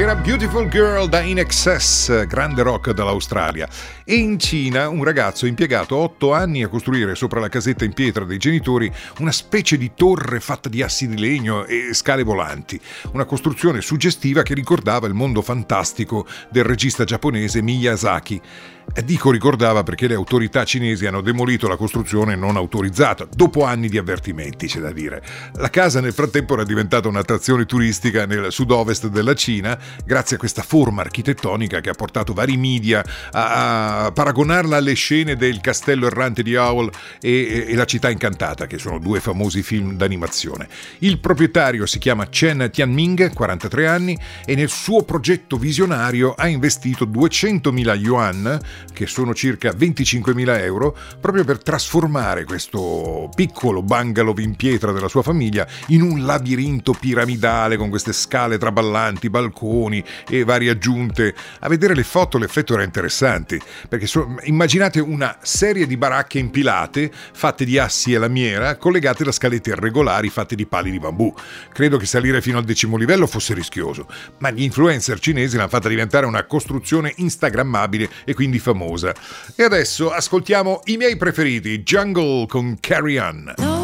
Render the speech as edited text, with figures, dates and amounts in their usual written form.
era Beautiful Girl da In Excess, grande rock dall'Australia. E in Cina un ragazzo ha impiegato 8 anni a costruire sopra la casetta in pietra dei genitori una specie di torre fatta di assi di legno e scale volanti. Una costruzione suggestiva che ricordava il mondo fantastico del regista giapponese Miyazaki. Dico ricordava perché le autorità cinesi hanno demolito la costruzione non autorizzata, dopo anni di avvertimenti, c'è da dire. La casa nel frattempo era diventata un'attrazione turistica nel sud-ovest della Cina, grazie a questa forma architettonica che ha portato vari media a paragonarla alle scene del Castello Errante di Howl e La Città Incantata, che sono 2 famosi film d'animazione. Il proprietario si chiama Chen Tianming, 43 anni, e nel suo progetto visionario ha investito 200.000 yuan, che sono circa 25.000 euro, proprio per trasformare questo piccolo bungalow in pietra della sua famiglia in un labirinto piramidale con queste scale traballanti, balconi e varie aggiunte. A vedere le foto l'effetto era interessante, perché immaginate una serie di baracche impilate fatte di assi e lamiera collegate da scalette irregolari fatte di pali di bambù. Credo che salire fino al 10° livello fosse rischioso, ma gli influencer cinesi l'hanno fatta diventare una costruzione instagrammabile e quindi famosa. E adesso ascoltiamo i miei preferiti, Jungle con Carry On.